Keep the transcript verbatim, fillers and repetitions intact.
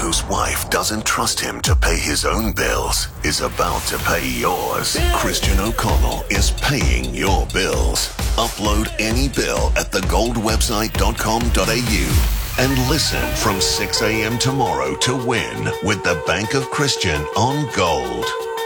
whose wife doesn't trust him to pay his own bills is about to pay yours. Christian O'Connell is paying your bills. Upload any bill at the gold website dot com dot a u and listen from six a.m. tomorrow to win with the Bank of Christian on Gold.